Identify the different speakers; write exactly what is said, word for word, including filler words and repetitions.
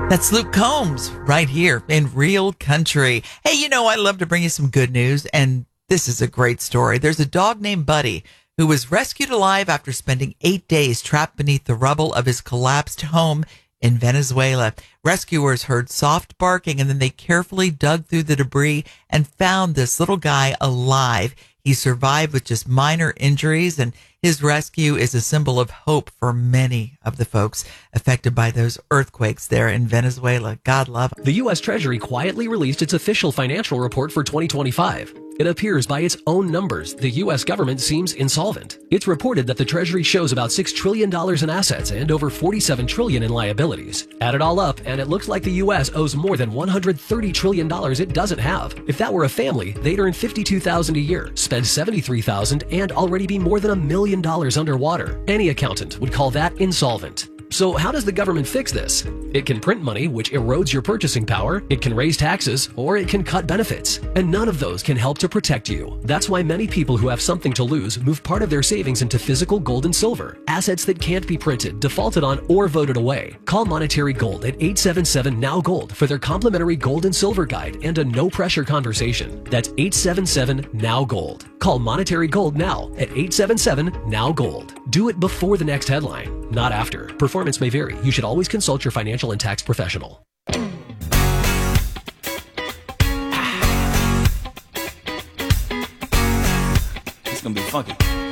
Speaker 1: That's Luke Combs right here in Real Country. Hey, you know, I love to bring you some good news, and this is a great story. There's a dog named Buddy who was rescued alive after spending eight days trapped beneath the rubble of his collapsed home in Venezuela. Rescuers heard soft barking, and then they carefully dug through the debris and found this little guy alive. He survived with just minor injuries, and his rescue is a symbol of hope for many of the folks affected by those earthquakes there in Venezuela. God love them.
Speaker 2: The U S Treasury quietly released its official financial report for twenty twenty-five. It appears by its own numbers, the U S government seems insolvent. It's reported that the Treasury shows about six trillion dollars in assets and over forty-seven trillion dollars in liabilities. Add it all up, and it looks like the U S owes more than one hundred thirty trillion dollars it doesn't have. If that were a family, they'd earn fifty-two thousand dollars a year, spend seventy-three thousand dollars, and already be more than a million dollars underwater. Any accountant would call that insolvent. So how does the government fix this? It can print money, which erodes your purchasing power. It can raise taxes, or it can cut benefits. And none of those can help to protect you. That's why many people who have something to lose move part of their savings into physical gold and silver, assets that can't be printed, defaulted on, or voted away. Call Monetary Gold at eight seven seven N O W Gold for their complimentary gold and silver guide and a no-pressure conversation. That's eight seven seven N O W Gold. Call Monetary Gold now at eight seven seven N O W Gold. Do it before the next headline, not after. Performance may vary. You should always consult your financial and tax professional.
Speaker 3: It's gonna be funky.